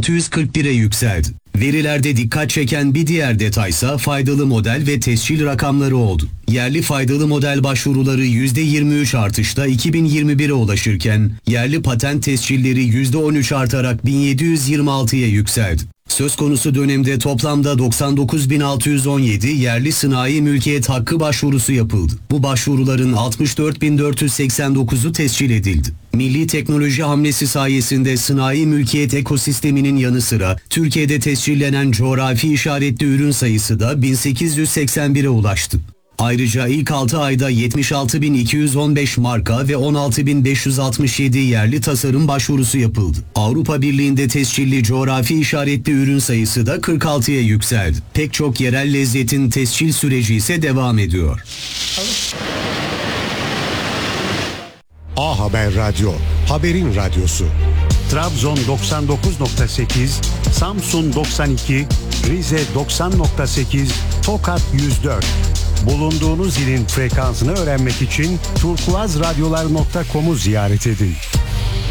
641'e yükseldi. Verilerde dikkat çeken bir diğer detaysa faydalı model ve tescil rakamları oldu. Yerli faydalı model başvuruları %23 artışla 2021'e ulaşırken yerli patent tescilleri %13 artarak 1726'ya yükseldi. Söz konusu dönemde toplamda 99.617 yerli sanayi mülkiyet hakkı başvurusu yapıldı. Bu başvuruların 64.489'u tescil edildi. Milli teknoloji hamlesi sayesinde sanayi mülkiyet ekosisteminin yanı sıra Türkiye'de tescillenen coğrafi işaretli ürün sayısı da 1881'e ulaştı. Ayrıca ilk 6 ayda 76.215 marka ve 16.567 yerli tasarım başvurusu yapıldı. Avrupa Birliği'nde tescilli coğrafi işaretli ürün sayısı da 46'ya yükseldi. Pek çok yerel lezzetin tescil süreci ise devam ediyor. A Haber Radyo, haberin radyosu. Trabzon 99.8, Samsun 92, Rize 90.8, Tokat 104. Bulunduğunuz ilin frekansını öğrenmek için turkuazradyolar.com'u ziyaret edin.